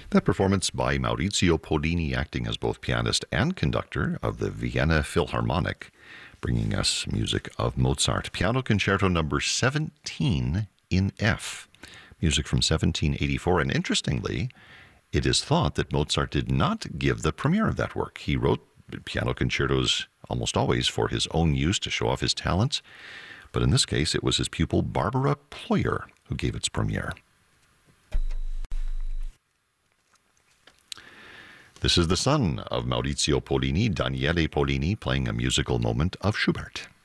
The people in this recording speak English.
That performance by Maurizio Pollini, acting as both pianist and conductor of the Vienna Philharmonic, bringing us music of Mozart. Piano Concerto number 17 in F, music from 1784. And interestingly, it is thought that Mozart did not give the premiere of that work. He wrote piano concertos almost always for his own use to show off his talents, but in this case it was his pupil Barbara Ployer who gave its premiere. This is the son of Maurizio Pollini, Daniele Pollini, playing a musical moment of Schubert.